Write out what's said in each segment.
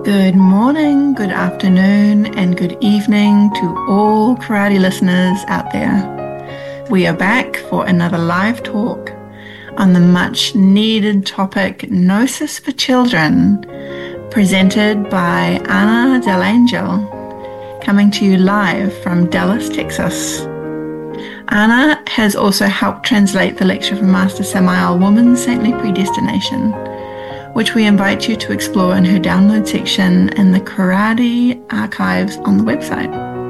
Good morning, good afternoon, and good evening to all karate listeners out there. We are back for another live talk on the much needed topic Gnosis for Children, presented by Ana Del Angel, coming to you live from Dallas, Texas. Ana has also helped translate the lecture from Master Samael, Woman's Saintly Predestination, which we invite you to explore in her download section in the Karate archives on the website.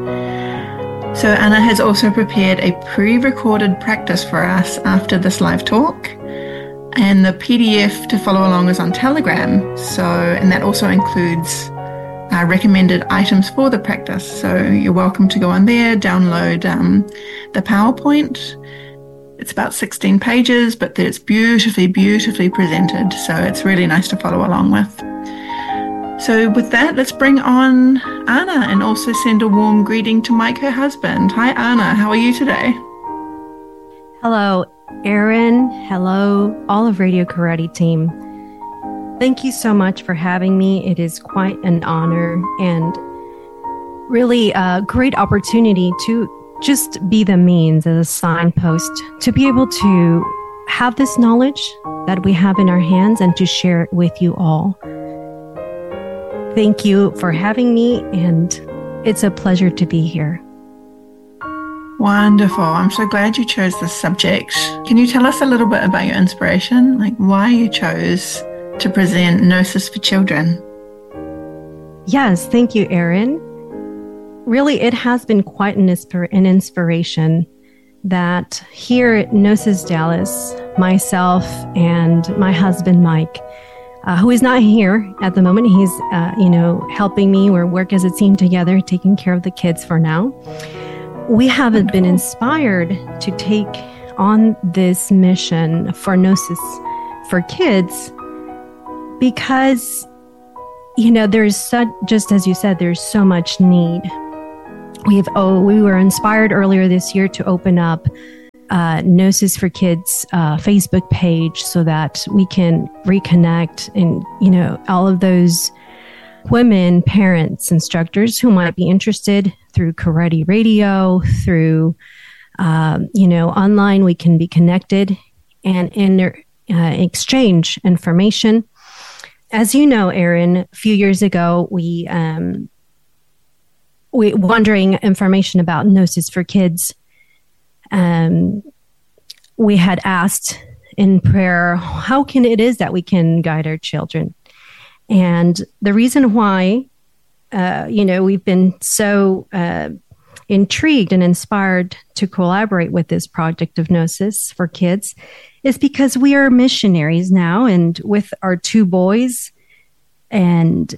So Ana has also prepared a pre-recorded practice for us after this live talk, and the PDF to follow along is on Telegram. And that also includes recommended items for the practice. So you're welcome to go on there, download the PowerPoint. It's about 16 pages, but it's beautifully, beautifully presented. So it's really nice to follow along with. So with that, let's bring on Ana and also send a warm greeting to Mike, her husband. Hi, Ana. How are you today? Hello, Erin. Hello, all of Radio Karate team. Thank you so much for having me. It is quite an honor and really a great opportunity to just be the means as a signpost to be able to have this knowledge that we have in our hands and to share it with you all. Thank you for having me, and it's a pleasure to be here. Wonderful. I'm so glad you chose this subject. Can you tell us a little bit about your inspiration, like why you chose to present Gnosis for Children? Yes, thank you, Erin. Really, it has been quite an inspiration that here at Gnosis Dallas, myself and my husband, Mike, who is not here at the moment, he's, helping me or work as a team together, taking care of the kids for now. We have been inspired to take on this mission for Gnosis for kids because, there's just as you said, there's so much need. We were inspired earlier this year to open up Gnosis for Kids Facebook page so that we can reconnect and, all of those women, parents, instructors who might be interested through Karate Radio, through, online, we can be connected and exchange information. As you know, Erin, a few years ago, we wondering information about Gnosis for Kids. We had asked in prayer, how can it is that we can guide our children? And the reason why, we've been so intrigued and inspired to collaborate with this project of Gnosis for Kids is because we are missionaries now, and with our two boys and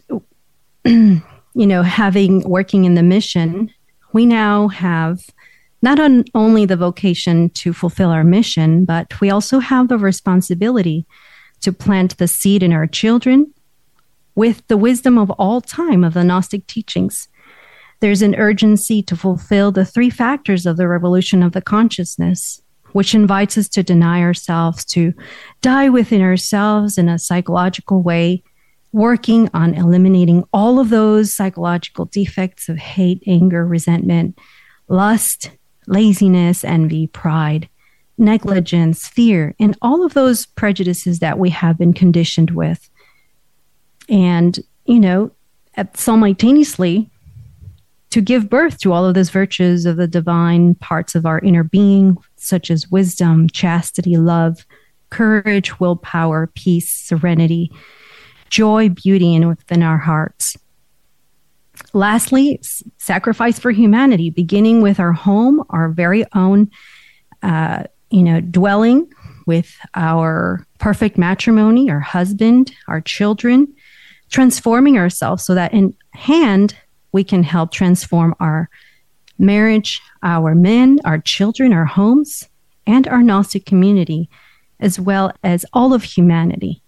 working in the mission, we now have not only the vocation to fulfill our mission, but we also have the responsibility to plant the seed in our children with the wisdom of all time of the Gnostic teachings. There's an urgency to fulfill the three factors of the revolution of the consciousness, which invites us to deny ourselves, to die within ourselves in a psychological way, working on eliminating all of those psychological defects of hate, anger, resentment, lust, laziness, envy, pride, negligence, fear, and all of those prejudices that we have been conditioned with. And, simultaneously, to give birth to all of those virtues of the divine parts of our inner being, such as wisdom, chastity, love, courage, willpower, peace, serenity, joy, beauty, and within our hearts. Lastly, sacrifice for humanity, beginning with our home, our very own, dwelling with our perfect matrimony, our husband, our children, transforming ourselves so that in hand we can help transform our marriage, our men, our children, our homes, and our Gnostic community, as well as all of humanity.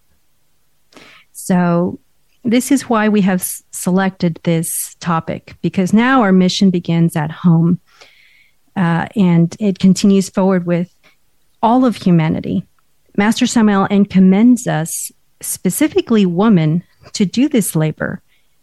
So this is why we have selected this topic, because now our mission begins at home, and it continues forward with all of humanity. Master Samael commends us, specifically women, to do this labor.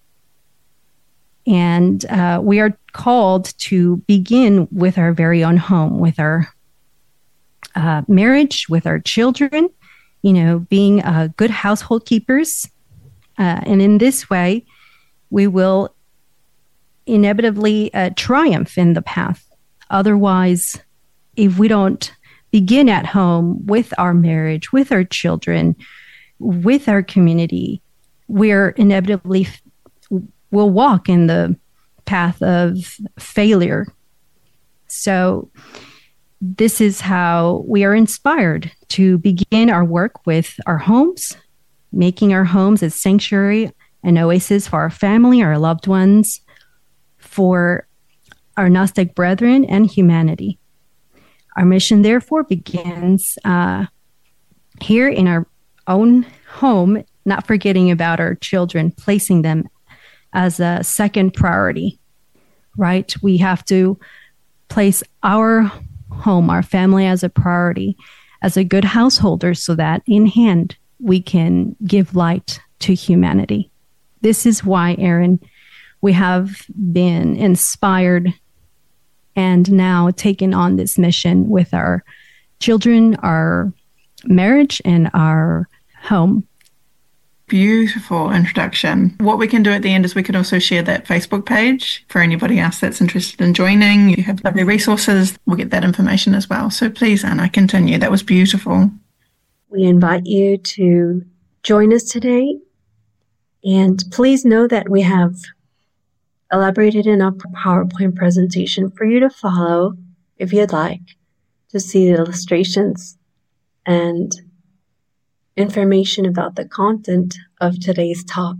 And we are called to begin with our very own home, with our marriage, with our children, being good household keepers. And in this way, we will inevitably triumph in the path. Otherwise, if we don't begin at home with our marriage, with our children, with our community, we're inevitably will walk in the path of failure. So this is how we are inspired to begin our work with our homes, making our homes a sanctuary, an oasis for our family, our loved ones, for our Gnostic brethren and humanity. Our mission, therefore, begins here in our own home, not forgetting about our children, placing them as a second priority, right? We have to place our home, our family as a priority, as a good householder, so that in hand we can give light to humanity. This is why, Aaron, we have been inspired and now taken on this mission with our children, our marriage, and our home. Beautiful introduction. What we can do at the end is we can also share that Facebook page for anybody else that's interested in joining. You have lovely resources. We'll get that information as well. So please, Anna, continue. That was beautiful. We invite you to join us today. And please know that we have elaborated enough PowerPoint presentation for you to follow if you'd like to see the illustrations and information about the content of today's talk.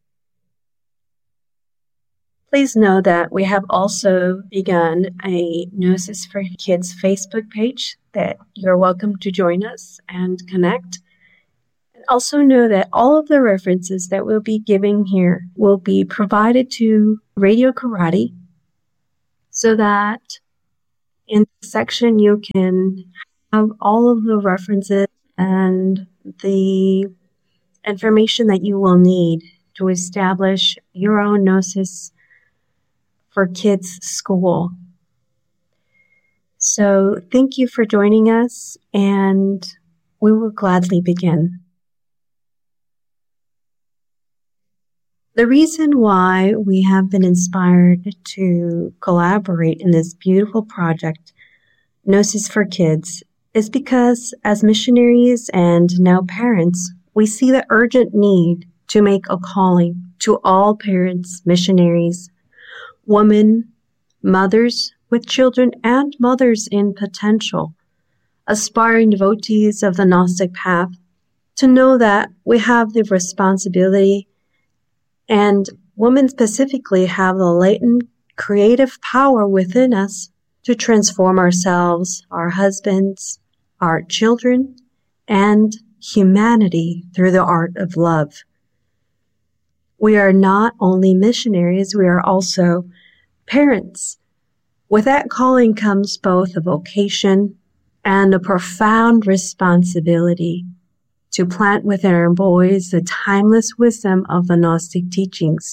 Please know that we have also begun a Gnosis for Kids Facebook page that you're welcome to join us and connect. And also know that all of the references that we'll be giving here will be provided to Radio Karate, so that in the section you can have all of the references and the information that you will need to establish your own Gnosis for Kids school. So thank you for joining us, and we will gladly begin. The reason why we have been inspired to collaborate in this beautiful project, Gnosis for Kids, is because as missionaries and now parents, we see the urgent need to make a calling to all parents, missionaries, women, mothers with children, and mothers in potential, aspiring devotees of the Gnostic path, to know that we have the responsibility, and women specifically have the latent creative power within us to transform ourselves, our husbands, our children, and humanity through the art of love. We are not only missionaries, we are also parents. With that calling comes both a vocation and a profound responsibility to plant within our boys the timeless wisdom of the Gnostic teachings.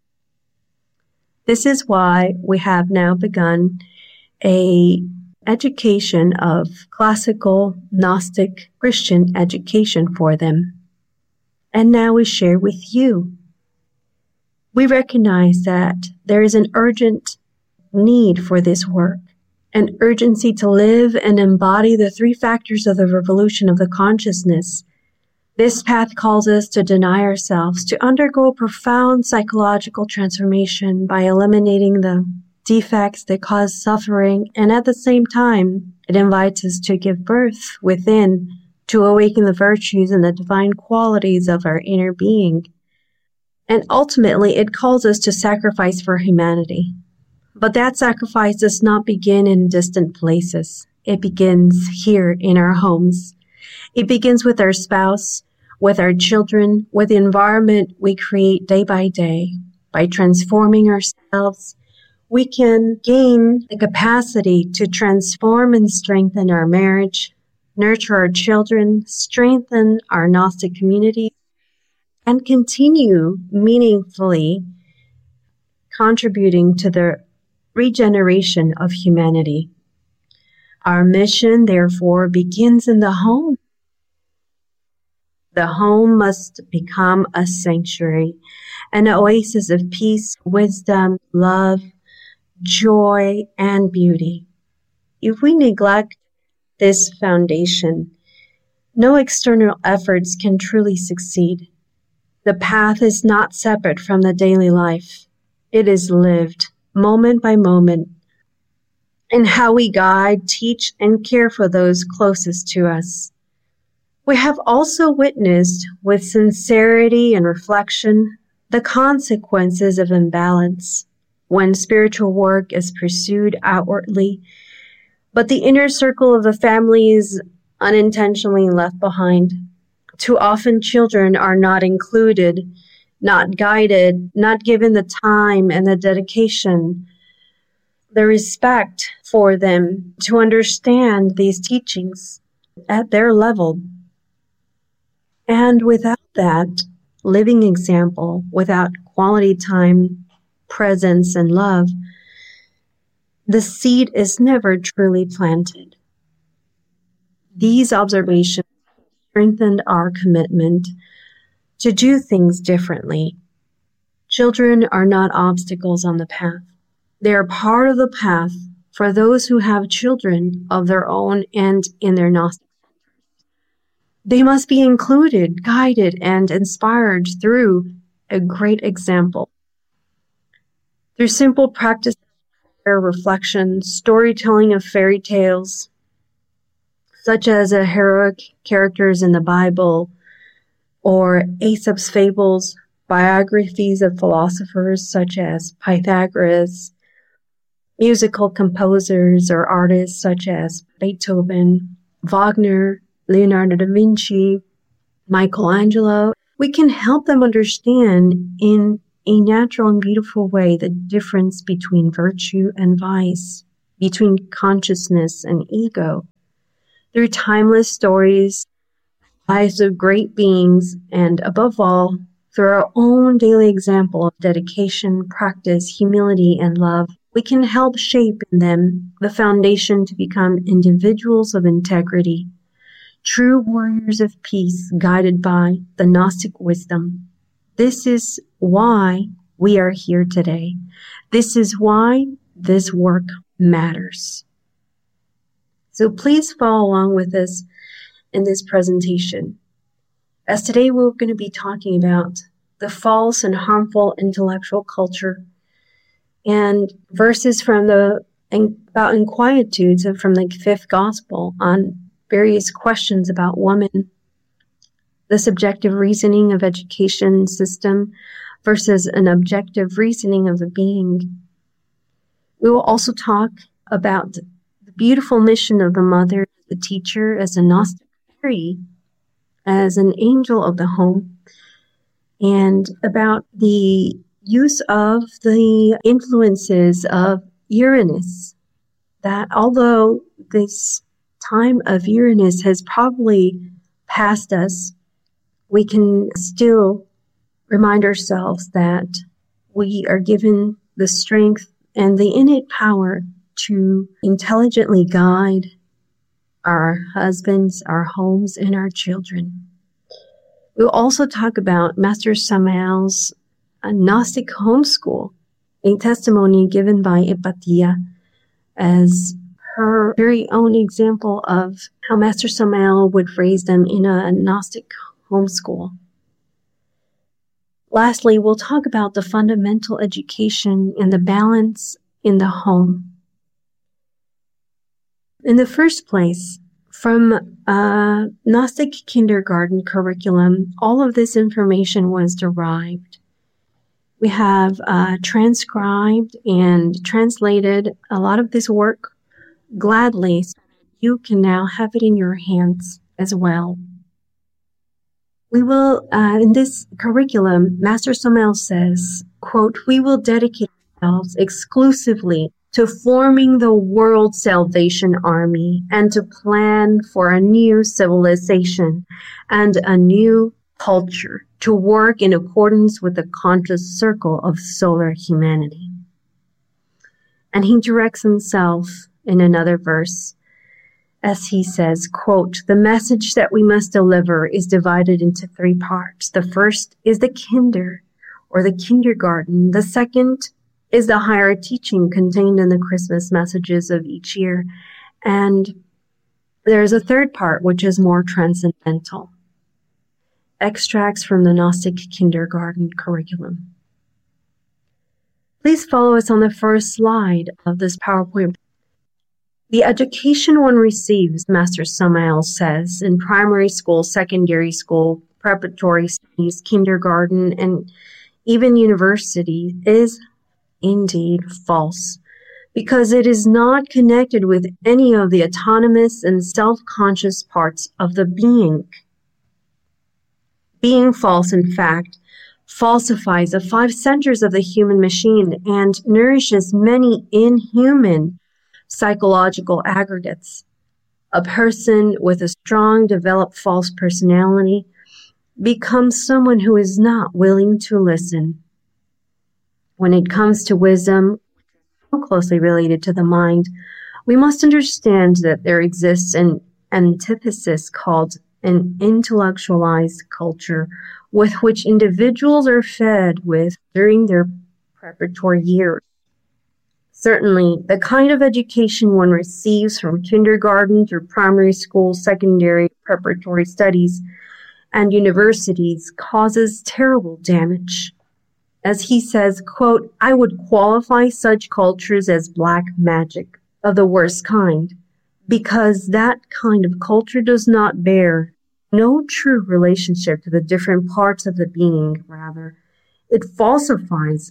This is why we have now begun a education of classical Gnostic Christian education for them. And now we share with you. We recognize that there is an urgent need for this work, an urgency to live and embody the three factors of the revolution of the consciousness. This path calls us to deny ourselves, to undergo a profound psychological transformation by eliminating the defects that cause suffering, and at the same time, it invites us to give birth within, to awaken the virtues and the divine qualities of our inner being. And ultimately, it calls us to sacrifice for humanity. But that sacrifice does not begin in distant places. It begins here in our homes. It begins with our spouse, with our children, with the environment we create day by day. By transforming ourselves, we can gain the capacity to transform and strengthen our marriage, nurture our children, strengthen our Gnostic community, and continue meaningfully contributing to the regeneration of humanity. Our mission, therefore, begins in the home. The home must become a sanctuary, an oasis of peace, wisdom, love, joy, and beauty. If we neglect this foundation, no external efforts can truly succeed. The path is not separate from the daily life. It is lived moment by moment in how we guide, teach, and care for those closest to us. We have also witnessed with sincerity and reflection the consequences of imbalance when spiritual work is pursued outwardly, but the inner circle of the family is unintentionally left behind. Too often children are not included, not guided, not given the time and the dedication, the respect for them to understand these teachings at their level. And without that living example, without quality time, presence, and love, the seed is never truly planted. These observations strengthened our commitment to do things differently. Children are not obstacles on the path. They are part of the path for those who have children of their own and in their Gnostic. They must be included, guided, and inspired through a great example. Through simple practice, reflection, storytelling of fairy tales, such as the heroic characters in the Bible, or Aesop's fables, biographies of philosophers such as Pythagoras, musical composers or artists such as Beethoven, Wagner, Leonardo da Vinci, Michelangelo. We can help them understand in a natural and beautiful way the difference between virtue and vice, between consciousness and ego. Through timeless stories, lives of great beings, and above all, through our own daily example of dedication, practice, humility, and love, we can help shape in them the foundation to become individuals of integrity, true warriors of peace guided by the Gnostic wisdom. This is why we are here today. This is why this work matters. So please follow along with us in this presentation, as today we're going to be talking about the false and harmful intellectual culture and verses from about inquietudes from the fifth gospel on various questions about women, the subjective reasoning of education system versus an objective reasoning of the being. We will also talk about the beautiful mission of the mother, the teacher, as a Gnostic fairy, as an angel of the home, and about the use of the influences of Uranus, that although this time of Uranus has probably passed us, we can still remind ourselves that we are given the strength and the innate power to intelligently guide our husbands, our homes, and our children. We'll also talk about Master Samael's Gnostic homeschool, a testimony given by Hypatia as her very own example of how Master Samael would raise them in a Gnostic homeschool. Lastly, we'll talk about the fundamental education and the balance in the home. In the first place, from a Gnostic kindergarten curriculum, all of this information was derived. We have transcribed and translated a lot of this work gladly, so you can now have it in your hands as well. We will, in this curriculum, Master Samael says, quote, "We will dedicate ourselves exclusively to forming the World Salvation Army and to plan for a new civilization and a new culture. to work in accordance with the conscious circle of solar humanity. And he directs himself in another verse as he says, quote, "The message that we must deliver is divided into 3 parts. The first is the kinder, or the kindergarten. The second is the higher teaching contained in the Christmas messages of each year. And there's a third part, which is more transcendental. Extracts from the Gnostic kindergarten curriculum." Please follow us on the first slide of this PowerPoint. The education one receives, Master Samael says, in primary school, secondary school, preparatory studies, kindergarten, and even university is indeed false, because it is not connected with any of the autonomous and self-conscious parts of the being. Being false, in fact, falsifies the 5 centers of the human machine and nourishes many inhuman psychological aggregates. A person with a strong, developed false personality becomes someone who is not willing to listen. When it comes to wisdom, so closely related to the mind, we must understand that there exists an antithesis called an intellectualized culture, with which individuals are fed with during their preparatory years. Certainly, the kind of education one receives from kindergarten through primary school, secondary, preparatory studies, and universities causes terrible damage. As he says, quote, "I would qualify such cultures as black magic of the worst kind, because that kind of culture does not bear no true relationship to the different parts of the being. Rather, it falsifies.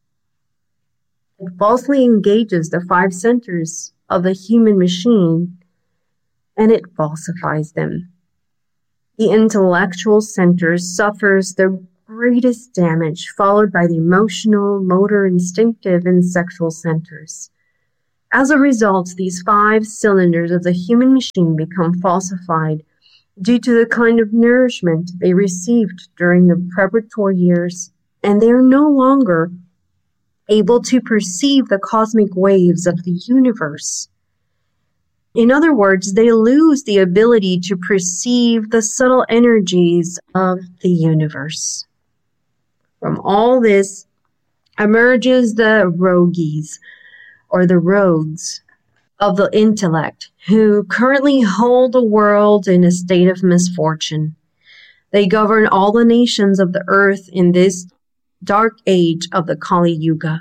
It falsely engages the 5 centers of the human machine, and it falsifies them. The intellectual center suffers the greatest damage, followed by the emotional, motor, instinctive, and sexual centers. As a result, these 5 cylinders of the human machine become falsified due to the kind of nourishment they received during the preparatory years, and they are no longer able to perceive the cosmic waves of the universe. In other words, they lose the ability to perceive the subtle energies of the universe. From all this emerges the rogues, or the rogues, of the intellect, who currently hold the world in a state of misfortune. They govern all the nations of the earth in this dark age of the Kali Yuga.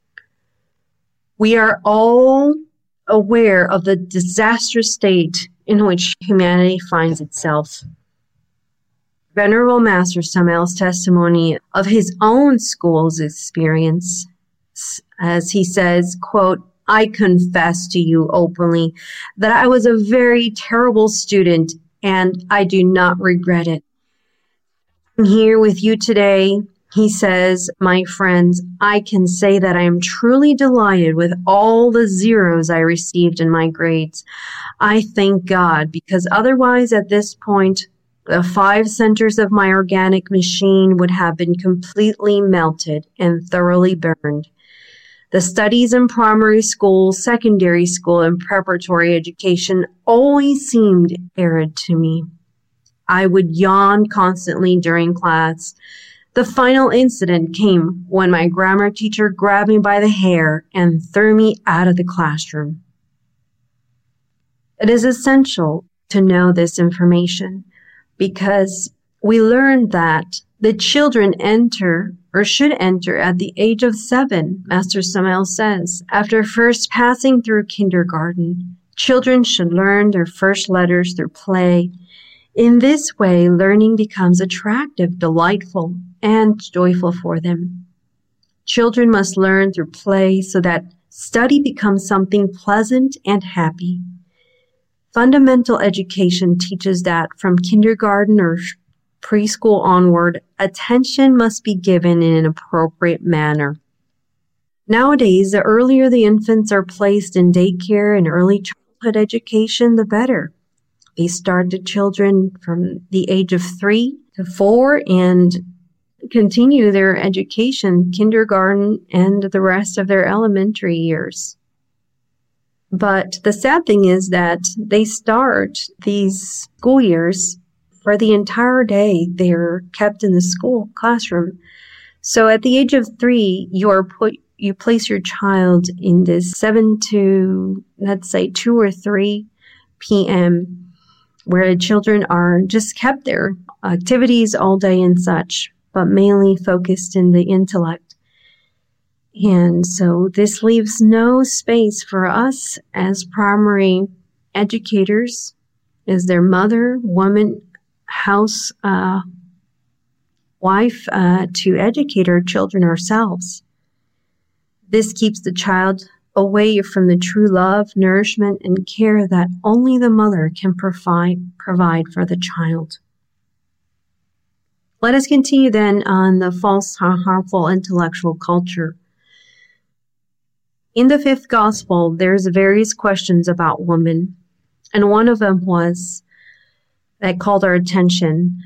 We are all aware of the disastrous state in which humanity finds itself. Venerable Master Samael's testimony of his own school's experience, as he says, quote, "I confess to you openly that I was a very terrible student, and I do not regret it. I'm here with you today," he says, "my friends, I can say that I am truly delighted with all the zeros I received in my grades. I thank God, because otherwise at this point, the 5 centers of my organic machine would have been completely melted and thoroughly burned. The studies in primary school, secondary school, and preparatory education always seemed arid to me. I would yawn constantly during class. The final incident came when my grammar teacher grabbed me by the hair and threw me out of the classroom." It is essential to know this information because we learned that the children enter or should enter at the age of 7, Master Samael says. After first passing through kindergarten, children should learn their first letters through play. In this way, learning becomes attractive, delightful, and joyful for them. Children must learn through play so that study becomes something pleasant and happy. Fundamental education teaches that from kindergarten or preschool onward, attention must be given in an appropriate manner. Nowadays, the earlier the infants are placed in daycare and early childhood education, the better. They start the children from the age of 3 to 4 and continue their education, kindergarten, and the rest of their elementary years. But the sad thing is that they start these school years for the entire day. They're kept in the school classroom. So at the age of 3, you place your child in this 7 to, let's say, 2 or 3 p.m., where the children are just kept there, activities all day and such, but mainly focused in the intellect. And so this leaves no space for us as primary educators, as their mother, woman, house wife, to educate our children ourselves. This keeps the child away from the true love, nourishment, and care that only the mother can provide for the child. Let us continue then on the false, harmful intellectual culture. In the 5th Gospel, there's various questions about women, and one of them that called our attention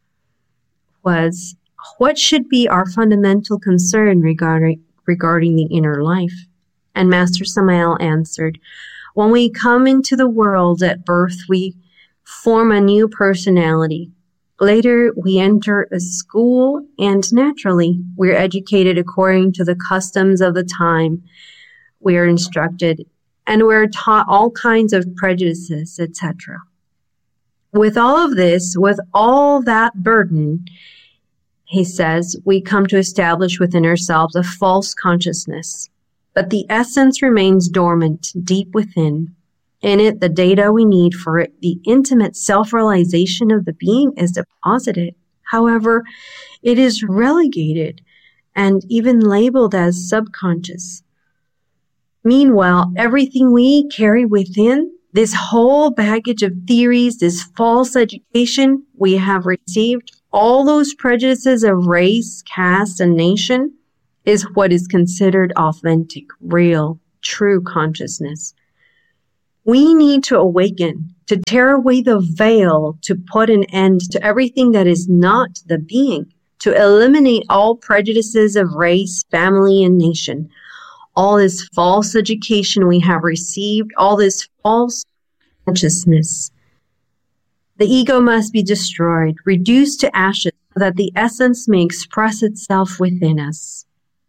was, what should be our fundamental concern regarding the inner life? And Master Samael answered, when we come into the world at birth, we form a new personality. Later, we enter a school, and naturally, we're educated according to the customs of the time. We are instructed, and we're taught all kinds of prejudices, etc. With all of this, with all that burden, he says, we come to establish within ourselves a false consciousness. But the essence remains dormant deep within. In it, the data we need for it, the intimate self-realization of the being is deposited. However, it is relegated and even labeled as subconscious. Meanwhile, everything we carry within, this whole baggage of theories, this false education we have received, all those prejudices of race, caste, and nation, is what is considered authentic, real, true consciousness. We need to awaken, to tear away the veil, to put an end to everything that is not the being, to eliminate all prejudices of race, family, and nation. All this false education we have received, all this false consciousness. The ego must be destroyed, reduced to ashes, so that the essence may express itself within us.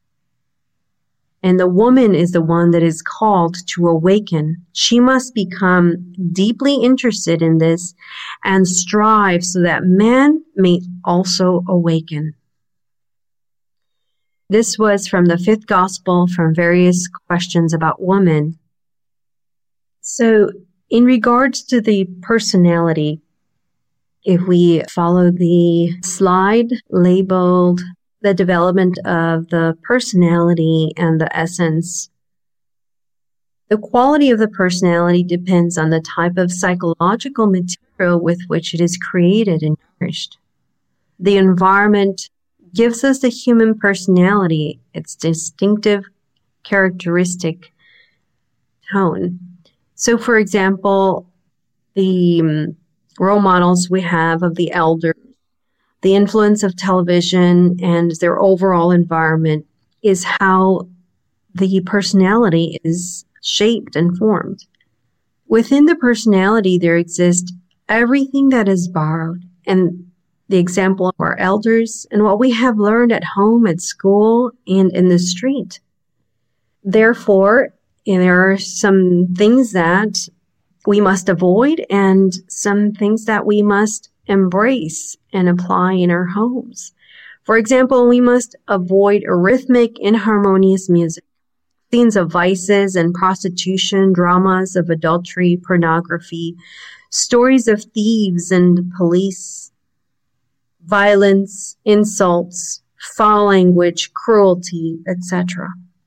And the woman is the one that is called to awaken. She must become deeply interested in this and strive so that man may also awaken. This was from the 5th Gospel, from various questions about woman. So, in regards to the personality, if we follow the slide labeled the development of the personality and the essence, the quality of the personality depends on the type of psychological material with which it is created and nourished. The environment gives us the human personality, its distinctive characteristic tone. So, for example, the role models we have of the elders, the influence of television and their overall environment is how the personality is shaped and formed. Within the personality, there exists everything that is borrowed, and the example of our elders and what we have learned at home, at school, and in the street. Therefore, there are some things that we must avoid and some things that we must embrace and apply in our homes. For example, we must avoid rhythmic, inharmonious music, scenes of vices and prostitution, dramas of adultery, pornography, stories of thieves and police, violence, insults, foul language, cruelty, etc.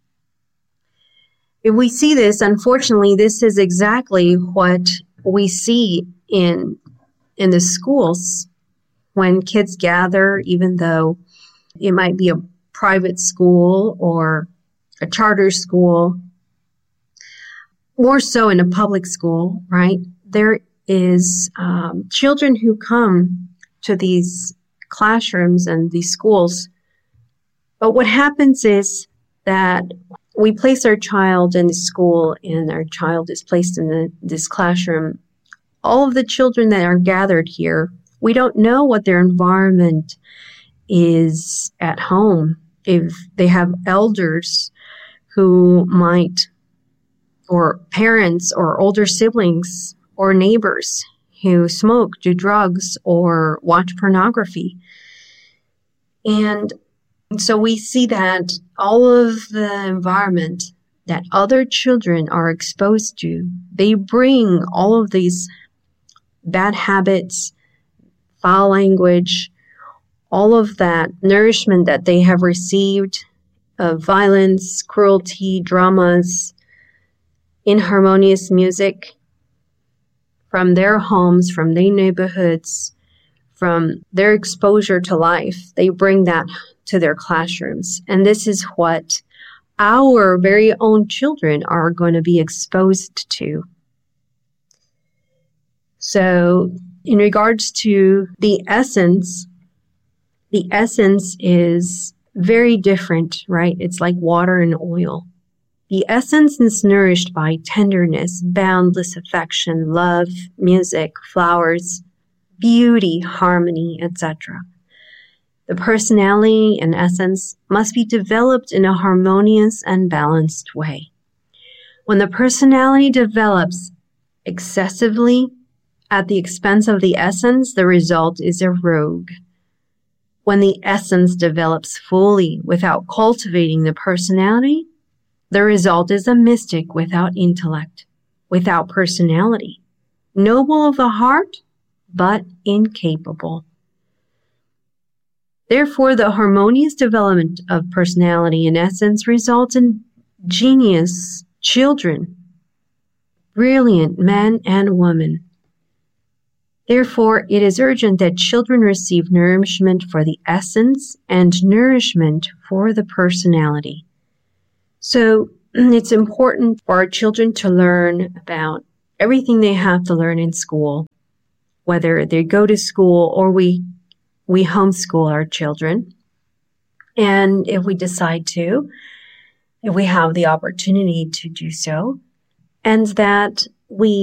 If we see this, unfortunately, this is exactly what we see in the schools when kids gather, even though it might be a private school or a charter school, more so in a public school, right? There is children who come to these classrooms and these schools. But what happens is that we place our child in the school and our child is placed in this classroom. All of the children that are gathered here, we don't know what their environment is at home. If they have elders who might, or parents or older siblings or neighbors who smoke, do drugs, or watch pornography. And so we see that all of the environment that other children are exposed to, they bring all of these bad habits, foul language, all of that nourishment that they have received of violence, cruelty, dramas, inharmonious music from their homes, from their neighborhoods, from their exposure to life. They bring that to their classrooms. And this is what our very own children are going to be exposed to. So in regards to the essence is very different, right? It's like water and oil. The essence is nourished by tenderness, boundless affection, love, music, flowers, beauty, harmony, etc. The personality and essence must be developed in a harmonious and balanced way. When the personality develops excessively at the expense of the essence, the result is a rogue. When the essence develops fully without cultivating the personality, the result is a mystic without intellect, without personality, noble of the heart, but incapable. Therefore, the harmonious development of personality and essence results in genius children, brilliant men and women. Therefore, it is urgent that children receive nourishment for the essence and nourishment for the personality. So it's important for our children to learn about everything they have to learn in school, whether they go to school or we homeschool our children. And if we decide to, if we have the opportunity to do so, and that we